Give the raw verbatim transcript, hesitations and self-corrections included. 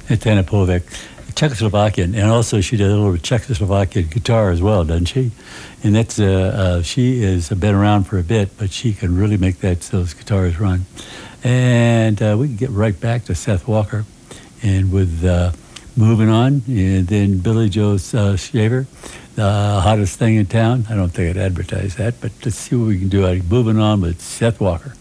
Tana Povek, Czechoslovakian, and also she does a little Czechoslovakian guitar as well, doesn't she? And that's uh, uh, she has been around for a bit, but she can really make that those guitars run. And uh, we can get right back to Seth Walker, and with uh, Moving On, and then Billy Joe uh, Shaver, the hottest thing in town. I don't think I'd advertise that, but let's see what we can do. Moving On with Seth Walker.